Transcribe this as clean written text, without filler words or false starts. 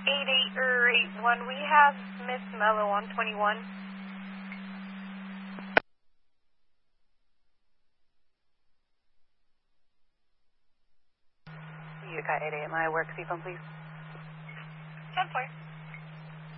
88 or 81. We have Miss Mello on 21. Utica 88, my work, seaphone, please. 10-4.